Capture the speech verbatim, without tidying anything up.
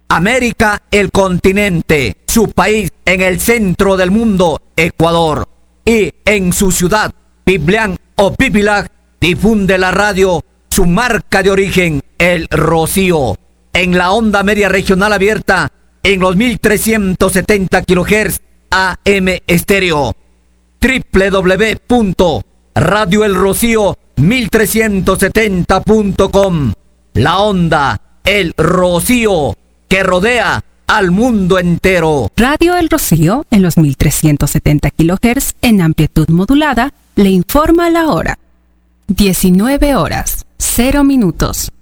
América, el continente, su país en el centro del mundo, Ecuador, y en su ciudad, Piblián o Pipilac, difunde la radio su marca de origen, El Rocío, en la onda media regional abierta en los mil trescientos setenta kilohertz A M estéreo. doble u doble u doble u punto radio el rocío mil trescientos setenta punto com. La onda El Rocío que rodea al mundo entero. Radio El Rocío en los mil trescientos setenta kilohertz en amplitud modulada le informa la hora. diecinueve horas, cero minutos.